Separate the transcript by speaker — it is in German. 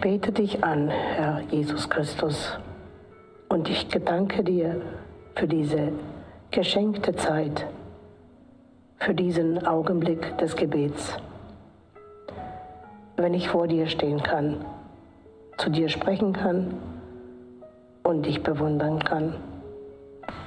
Speaker 1: bete dich an, Herr Jesus Christus, und ich danke dir für diese geschenkte Zeit, für diesen Augenblick des Gebets. Wenn ich vor dir stehen kann, zu dir sprechen kann und dich bewundern kann.